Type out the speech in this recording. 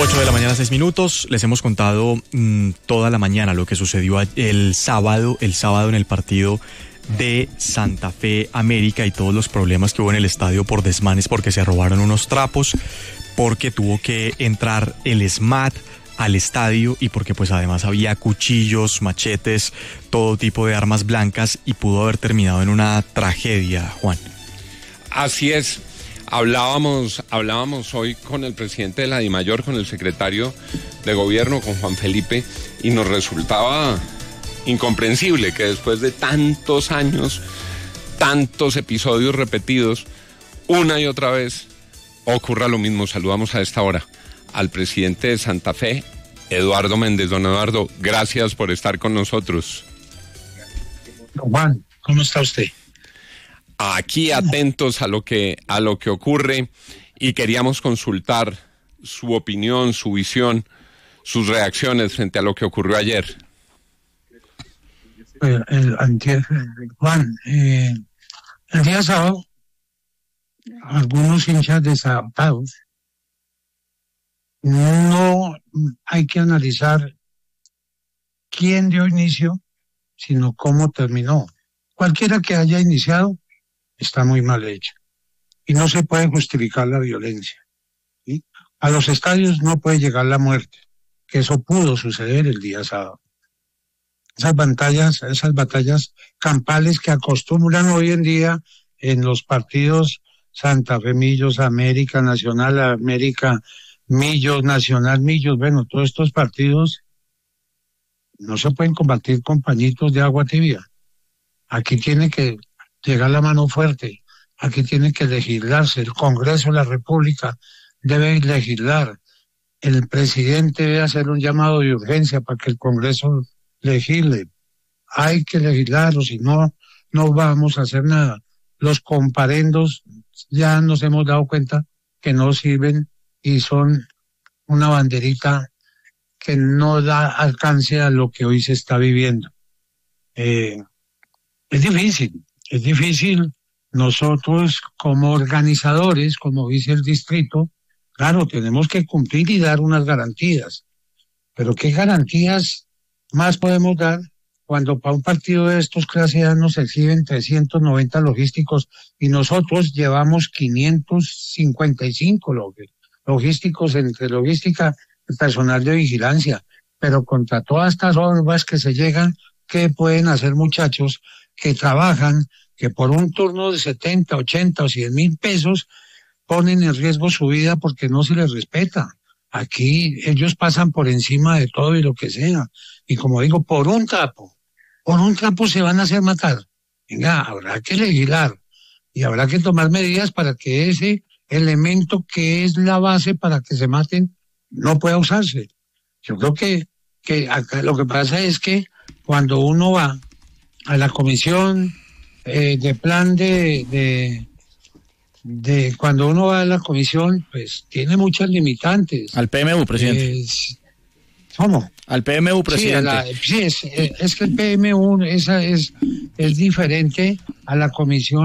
8 de la mañana, 6 minutos. Les hemos contado toda la mañana lo que sucedió el sábado en el partido de Santa Fe América y todos los problemas que hubo en el estadio por desmanes, porque se robaron unos trapos, porque tuvo que entrar el SMAT al estadio y porque pues además había cuchillos, machetes, todo tipo de armas blancas y pudo haber terminado en una tragedia, Juan. Así es. Hablábamos hoy con el presidente de la DIMAYOR, con el secretario de gobierno, con Juan Felipe, y nos resultaba incomprensible que después de tantos años, tantos episodios repetidos, una y otra vez ocurra lo mismo. Saludamos a esta hora al presidente de Santa Fe, Eduardo Méndez. Don Eduardo, gracias por estar con nosotros. Juan, ¿cómo está usted? Aquí atentos a lo que ocurre, y queríamos consultar su opinión, su visión, sus reacciones frente a lo que ocurrió ayer. Juan, el día sábado, algunos hinchas desadaptados, no hay que analizar quién dio inicio, sino cómo terminó. Cualquiera que haya iniciado está muy mal hecho y no se puede justificar la violencia, ¿sí? A los estadios no puede llegar la muerte, que eso pudo suceder el día sábado. Esas batallas campales que acostumbran hoy en día en los partidos Santa Fe Millos, América Nacional, América Millos, Nacional Millos, bueno, todos estos partidos no se pueden combatir con pañitos de agua tibia. Aquí tiene que llegar la mano fuerte, aquí tiene que legislarse, el Congreso de la República debe legislar, el presidente debe hacer un llamado de urgencia para que el Congreso legisle, hay que legislar, o si no, no vamos a hacer nada. Los comparendos ya nos hemos dado cuenta que no sirven y son una banderita que no da alcance a lo que hoy se está viviendo. Es difícil. Nosotros como organizadores, como dice el distrito, claro, tenemos que cumplir y dar unas garantías. Pero ¿qué garantías más podemos dar cuando para un partido de estos clase A nos exhiben 390 logísticos y nosotros llevamos 555 logísticos, entre logística y personal de vigilancia? Pero contra todas estas hordas que se llegan, ¿qué pueden hacer muchachos que trabajan, que por un turno de 70, 80 o 100 mil pesos ponen en riesgo su vida porque no se les respeta? Aquí ellos pasan por encima de todo y lo que sea. Y como digo, por un trapo se van a hacer matar. Venga, habrá que legislar y habrá que tomar medidas para que ese elemento que es la base para que se maten no pueda usarse. Yo creo que acá lo que pasa es que cuando uno va a la comisión de plan cuando uno va a la comisión, pues tiene muchas limitantes. Al PMU, presidente. ¿Cómo? Al PMU, presidente. Sí, es que el PMU es diferente a la comisión